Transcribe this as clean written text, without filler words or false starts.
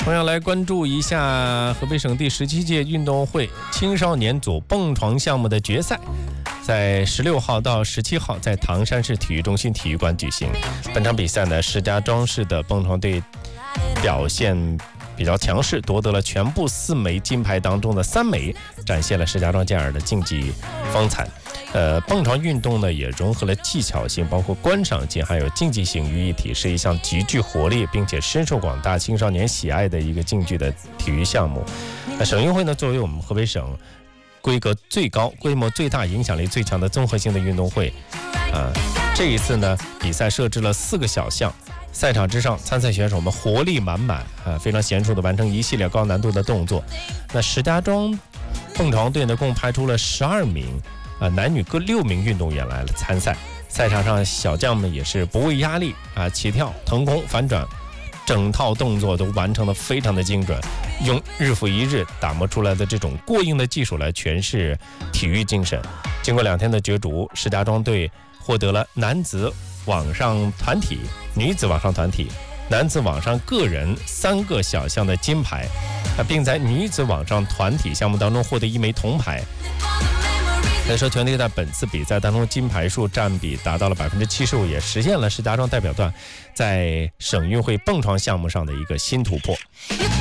同样来关注一下河北省第17届运动会青少年组蹦床项目的决赛，在16号到17号在唐山市体育中心体育馆举行。本场比赛呢，石家庄市的蹦床队表现比较强势，夺得了全部4枚金牌当中的3枚，展现了石家庄健儿的竞技风采。蹦床运动呢，也融合了技巧性、包括观赏性还有竞技性于一体，是一项极具活力并且深受广大青少年喜爱的一个竞技的体育项目。省运会呢，作为我们河北省规格最高、规模最大、影响力最强的综合性的运动会，这一次呢，比赛设置了4个小项。赛场之上，参赛选手们活力满满非常娴熟的完成一系列高难度的动作。那石家庄蹦床队呢，共派出了12名男女各6名运动员来参赛。赛场上小将们也是不畏压力起跳、腾空、反转，整套动作都完成得非常的精准，用日复一日打磨出来的这种过硬的技术来诠释体育精神。经过2天的角逐，石家庄队获得了男子网上团体、女子网上团体、男子网上个人3个小项的金牌，并在女子网上团体项目当中获得1枚铜牌。所以说，全队在本次比赛当中金牌数占比达到了75%，也实现了石家庄代表团在省运会蹦床项目上的一个新突破。